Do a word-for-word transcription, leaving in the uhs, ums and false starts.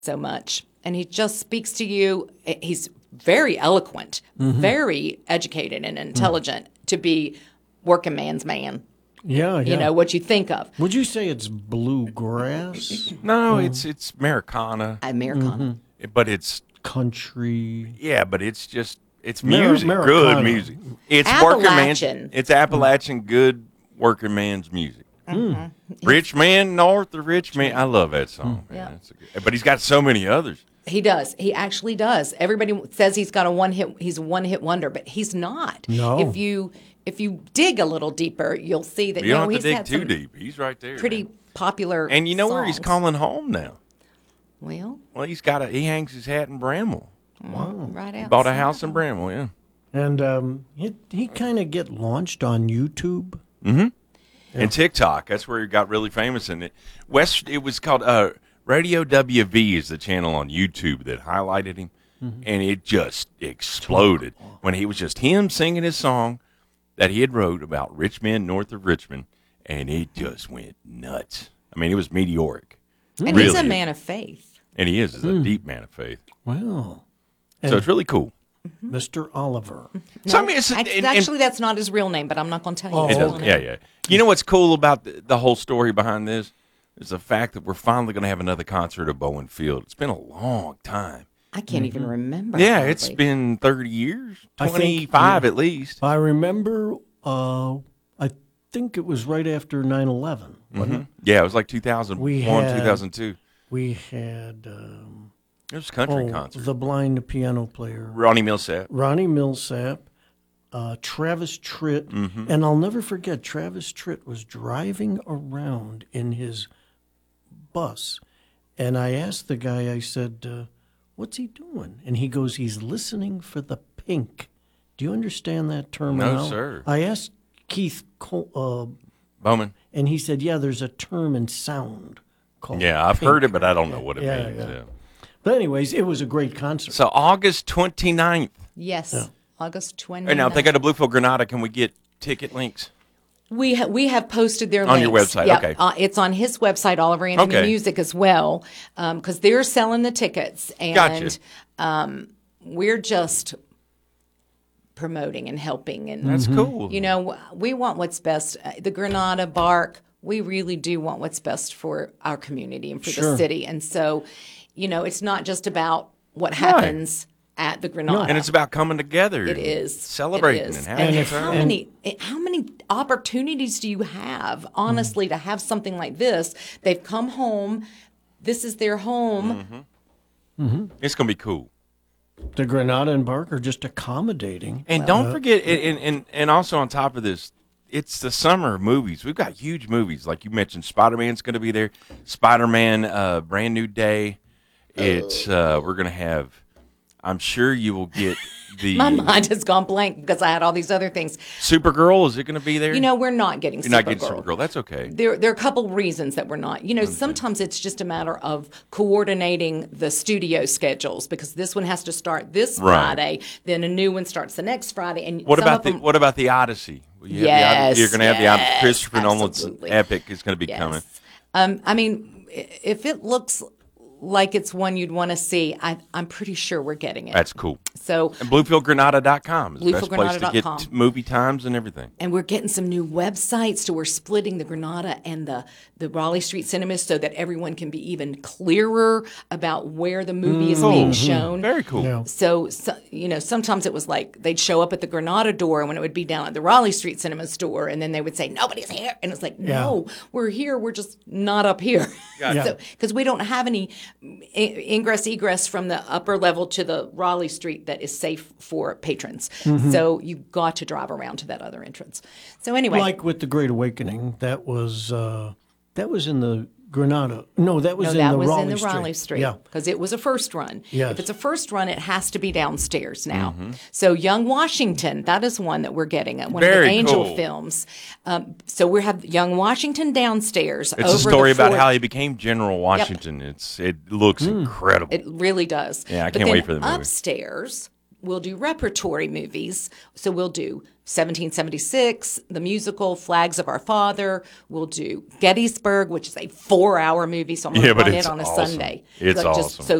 so much, and he just speaks to you. He's very eloquent, mm-hmm. very educated and intelligent mm. to be working man's man. Yeah, yeah. You know, what you think of. Would you say it's bluegrass? No, mm. it's it's Americana. Americana. Mm-hmm. But it's country. Yeah, but it's just it's music, Mar- good music. It's working man. It's Appalachian good working man's music. Mm. Rich man north of rich man. I love that song. Mm. Man. Yeah. That's a good, but he's got so many others. He does. He actually does. Everybody says he's got a one hit. He's a one hit wonder, but he's not. No. If you if you dig a little deeper, you'll see that you, you don't know, have to he's dig had too some deep. He's right there. Pretty man. popular. And you know songs. where he's calling home now? Well, well, he's got a. He hangs his hat in Bramwell. Wow. Right out. Bought a house in Bramwell. Yeah. And um, he he kind of get launched on YouTube. Mm-hmm. Yeah. And TikTok. That's where he got really famous. In it, West. It was called uh, Radio W V is the channel on YouTube that highlighted him, mm-hmm. and it just exploded when he was just him singing his song that he had wrote about rich men north of Richmond, and it just went nuts. I mean, it was meteoric. And really he's a man of faith. And he is. He's mm. a deep man of faith. Wow. So it's really cool. Mm-hmm. Mister Oliver. No, so, I mean, it's, I, and, actually, that's not his real name, but I'm not going to tell you. Oh, his it real does, name. yeah, yeah. You know what's cool about the, the whole story behind this is the fact that we're finally going to have another concert at Bowen Field. It's been a long time. I can't mm-hmm. even remember. Yeah, probably. It's been thirty years, twenty-five think, yeah, at least. I remember, uh, I think it was right after nine eleven, wasn't mm-hmm. it? Yeah, it was like two thousand one, we had, two thousand two. We had... Um, it was a country oh, concert. The blind piano player. Ronnie Millsap. Ronnie Millsap. Uh, Travis Tritt. Mm-hmm. And I'll never forget, Travis Tritt was driving around in his bus. And I asked the guy, I said, uh, what's he doing? And he goes, he's listening for the pink. Do you understand that term? No, sir. I asked Keith Col- uh, Bowman. And he said, yeah, there's a term in sound called Yeah, I've pink. heard it, but I don't know what it yeah, means. Yeah. Yeah. But anyways, it was a great concert. So August twenty-ninth. Yes, yeah. August twenty-ninth. And now, if they go to Bluefield Granada, can we get ticket links? We ha- we have posted their on links. your website. Yep. Okay, uh, it's on his website, Oliver Anthony okay. Music, as well, because um, they're selling the tickets, and gotcha. um, we're just promoting and helping. And that's cool. You know, we want what's best. Uh, the Granada Bark. We really do want what's best for our community and for sure. the city, and so. You know, it's not just about what happens right. at the Granada. No. And it's about coming together. It is. Celebrating it is. and having and and how many how many opportunities do you have, honestly, mm. to have something like this? They've come home. This is their home. Mm-hmm. Mm-hmm. It's going to be cool. The Granada and Bark are just accommodating. And well, don't uh, forget, and, and, and also on top of this, it's the summer of movies. We've got huge movies. Like you mentioned, Spider-Man's going to be there. Spider-Man, uh, Brand New Day. It's uh, we're gonna have. I'm sure you will get the. My mind has gone blank because I had all these other things. Supergirl, is it going to be there? You know, we're not getting. You're Supergirl. not getting Supergirl. That's okay. There, there are a couple reasons that we're not. You know, okay. Sometimes it's just a matter of coordinating the studio schedules because this one has to start this right. Friday, then a new one starts the next Friday. And what about them, the what about the Odyssey? You yes, the, you're going to have yes, the Odyssey. Christopher Nolan's epic is going to be yes. coming. Um, I mean, if it looks like it's one you'd want to see, I, I'm pretty sure we're getting it. That's cool. So and Bluefield Granada dot com is the best place to get com. t- movie times and everything. And we're getting some new websites, so we're splitting the Granada and the, the Raleigh Street Cinemas so that everyone can be even clearer about where the movie mm. is being mm-hmm. shown. Very cool. Yeah. So, so, you know, sometimes it was like they'd show up at the Granada door when it would be down at the Raleigh Street Cinema store, and then they would say, nobody's here. And it's like, no, yeah. we're here. We're just not up here. Gotcha. Because so, we don't have any ingress, egress from the upper level to the Raleigh Street that is safe for patrons. Mm-hmm. So you've got to drive around to that other entrance. So anyway. Like with the Great Awakening, that was uh, that was in the Granada. No, that was no, in that the was Raleigh in the Street. Raleigh Street. Yeah, because it was a first run. Yes. If it's a first run, it has to be downstairs now. Mm-hmm. So Young Washington, that is one that we're getting at one Very of the Angel cool. films. Um, so we have Young Washington downstairs. It's over a story the about fort. how he became General Washington. Yep. It's it looks mm. incredible. It really does. Yeah, I but can't then wait for the movie. Upstairs, we'll do repertory movies. So we'll do seventeen seventy-six, the musical, Flags of Our Father. We'll do Gettysburg, which is a four-hour movie, so I'm going to Yeah, but run it's it on a awesome. Sunday. It's like, just awesome. so